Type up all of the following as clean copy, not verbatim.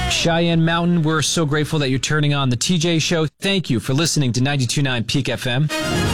Cheyenne Mountain, we're so grateful that you're turning on the TJ Show. Thank you for listening to 92.9 Peak FM.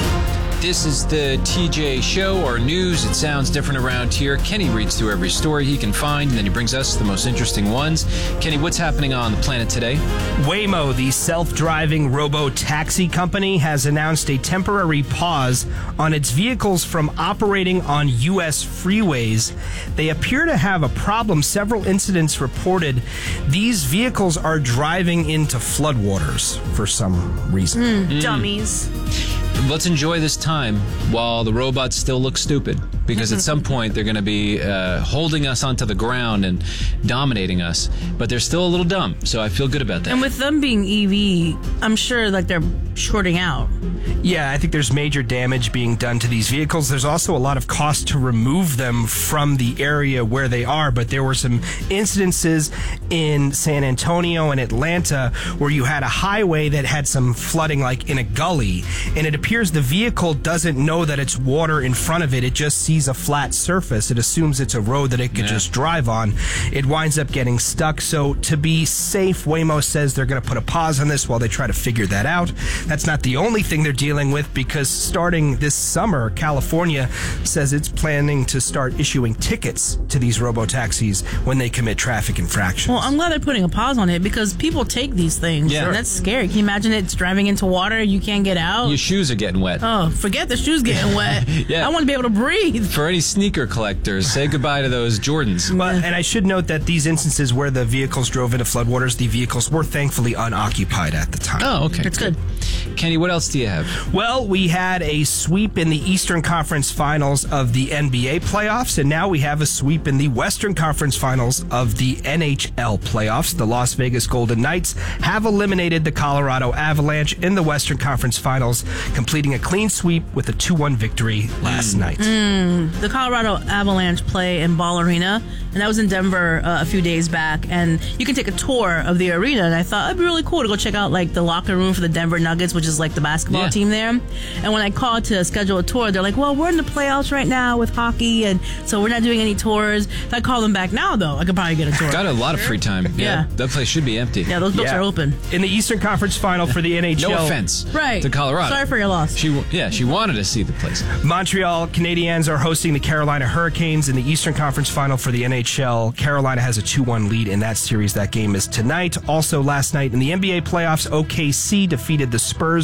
This is the TJ Show, or news. It sounds different around here. Kenny reads through every story he can find, and then he brings us the most interesting ones. Kenny, what's happening on the planet today? Waymo, the self-driving robo-taxi company, has announced a temporary pause on its vehicles from operating on U.S. freeways. They appear to have a problem. Several incidents reported. These vehicles are driving into floodwaters for some reason. Dummies. Let's enjoy this time while the robots still look stupid, because at some point they're going to be holding us onto the ground and dominating us, but they're still a little dumb, so I feel good about that. And with them being EV, I'm sure like they're shorting out. Yeah, I think there's major damage being done to these vehicles. There's also a lot of cost to remove them from the area where they are, but there were some incidences in San Antonio and Atlanta where you had a highway that had some flooding like in a gully, and it appears the vehicle doesn't know that it's water in front of it. It just sees a flat surface. It assumes it's a road that it could just drive on. It winds up getting stuck. So to be safe, Waymo says they're going to put a pause on this while they try to figure that out. That's not the only thing they're dealing with, because starting this summer, California says it's planning to start issuing tickets to these robo-taxis when they commit traffic infractions. Well, I'm glad they're putting a pause on it, because people take these things. Yeah. And that's scary. Can you imagine it's driving into water, you can't get out? Your shoes are getting wet. Oh, forget the shoes getting wet. Yeah. I want to be able to breathe. For any sneaker collectors, say goodbye to those Jordans. But, and I should note that these instances where the vehicles drove into floodwaters, the vehicles were thankfully unoccupied at the time. Oh, okay. That's good. Kenny, what else do you have? Well, we had a sweep in the Eastern Conference Finals of the NBA playoffs, and now we have a sweep in the Western Conference Finals of the NHL playoffs. The Las Vegas Golden Knights have eliminated the Colorado Avalanche in the Western Conference Finals, completing a clean sweep with a 2-1 victory last night. The Colorado Avalanche play in Ball Arena, and that was in Denver a few days back, and you can take a tour of the arena, and I thought it'd be really cool to go check out like the locker room for the Denver Nuggets, which is like the basketball team there. And when I called to schedule a tour, they're like, well, we're in the playoffs right now with hockey, and so we're not doing any tours. If I call them back now, though, I could probably get a tour. Got a lot of free time. Yeah. That place should be empty. Yeah, those books are open. In the Eastern Conference Final for the NHL. No offense Right. to Colorado. Sorry for your loss. She wanted to see the place. Montreal Canadiens are hosting the Carolina Hurricanes in the Eastern Conference Final for the NHL. Carolina has a 2-1 lead in that series. That game is tonight. Also last night in the NBA playoffs, OKC defeated the Spurs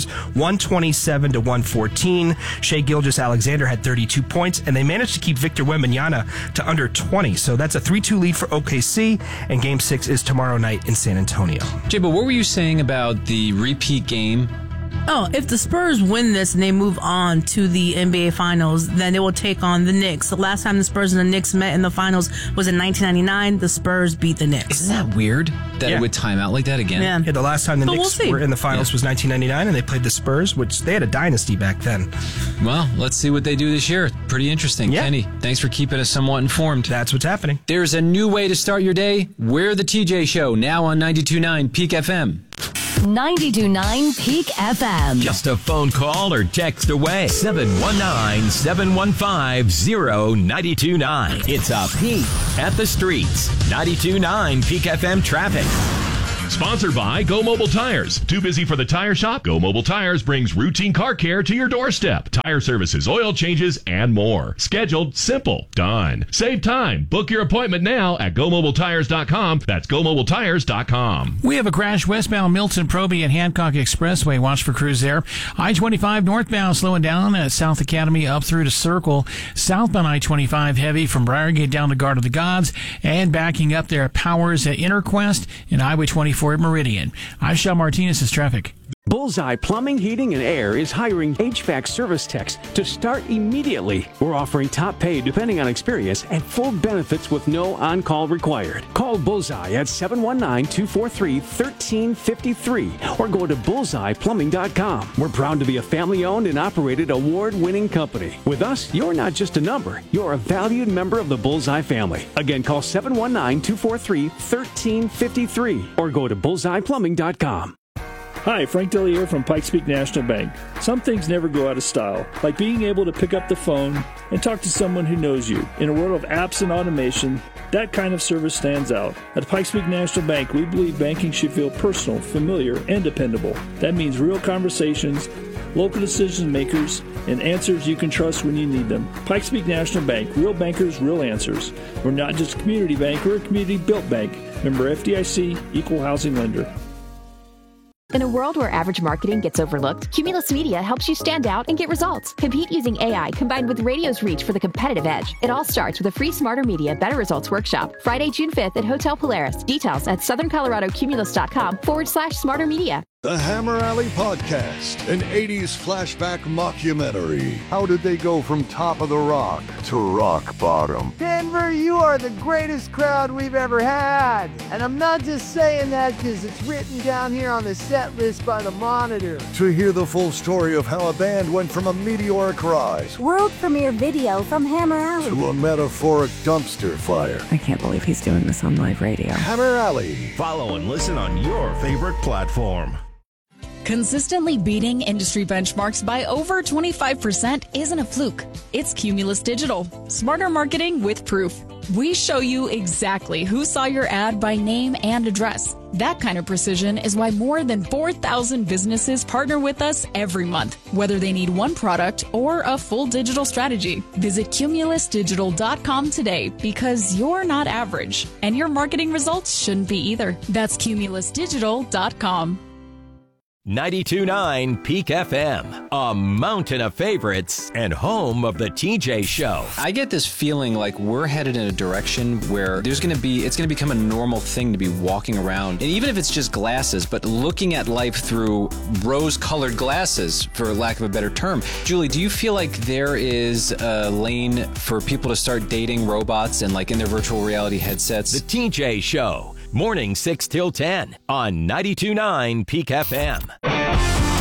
127-114. Shai Gilgeous-Alexander had 32 points, and they managed to keep Victor Wembanyama to under 20. So that's a 3-2 lead for OKC, and Game 6 is tomorrow night in San Antonio. Jay, but what were you saying about the repeat game? Oh, if the Spurs win this and they move on to the NBA Finals, then they will take on the Knicks. The last time the Spurs and the Knicks met in the Finals was in 1999. The Spurs beat the Knicks. Isn't that weird that it would time out like that again? Yeah, the last time the Knicks were in the Finals was 1999, and they played the Spurs, which they had a dynasty back then. Well, let's see what they do this year. Pretty interesting. Kenny, thanks for keeping us somewhat informed. That's what's happening. There's a new way to start your day. We're the TJ Show, now on 92.9 Peak FM. 92.9 Peak FM. Just a phone call or text away. 719-715-0929. It's a peek at the streets. 92.9 Peak FM traffic. Sponsored by Go Mobile Tires. Too busy for the tire shop? Go Mobile Tires brings routine car care to your doorstep. Tire services, oil changes, and more. Scheduled, simple, done. Save time. Book your appointment now at GoMobileTires.com. That's GoMobileTires.com. We have a crash westbound Milton, Proby, and Hancock Expressway. Watch for crews there. I-25 northbound slowing down at South Academy up through to Circle. Southbound I-25 heavy from Briargate down to Guard of the Gods, and backing up there at Powers at Interquest and Highway 24 at Meridian. I'm Sean Martinez's traffic. Bullseye Plumbing, Heating, and Air is hiring HVAC service techs to start immediately. We're offering top pay depending on experience and full benefits with no on-call required. Call Bullseye at 719-243-1353 or go to bullseyeplumbing.com. We're proud to be a family-owned and operated award-winning company. With us, you're not just a number. You're a valued member of the Bullseye family. Again, call 719-243-1353 or go to bullseyeplumbing.com. Hi, Frank Deli here from Pikes Peak National Bank. Some things never go out of style, like being able to pick up the phone and talk to someone who knows you. In a world of apps and automation, that kind of service stands out. At Pikes Peak National Bank, we believe banking should feel personal, familiar, and dependable. That means real conversations, local decision makers, and answers you can trust when you need them. Pikes Peak National Bank, real bankers, real answers. We're not just a community bank, we're a community-built bank. Member FDIC, equal housing lender. In a world where average marketing gets overlooked, Cumulus Media helps you stand out and get results. Compete using AI combined with radio's reach for the competitive edge. It all starts with a free Smarter Media Better Results workshop, Friday, June 5th at Hotel Polaris. Details at southerncoloradocumulus.com/smarter media. The Hammer Alley Podcast, an 80s flashback mockumentary. How did they go from top of the rock to rock bottom? Denver, you are the greatest crowd we've ever had. And I'm not just saying that because it's written down here on the set list by the Monitor. To hear the full story of how a band went from a meteoric rise, world premiere video from Hammer Alley, to a metaphoric dumpster fire. I can't believe he's doing this on live radio. Hammer Alley. Follow and listen on your favorite platform. Consistently beating industry benchmarks by over 25% isn't a fluke. It's Cumulus Digital. Smarter marketing with proof. We show you exactly who saw your ad by name and address. That kind of precision is why more than 4,000 businesses partner with us every month, whether they need one product or a full digital strategy. Visit cumulusdigital.com today because you're not average, and your marketing results shouldn't be either. That's cumulusdigital.com. 92.9 Peak FM, a mountain of favorites and home of the TJ Show. I get this feeling like we're headed in a direction where it's going to become a normal thing to be walking around, and even if it's just glasses, but looking at life through rose-colored glasses, for lack of a better term. Julie, do you feel like there is a lane for people to start dating robots and like in their virtual reality headsets? The TJ Show. Morning 6 till 10 on 92.9 Peak FM.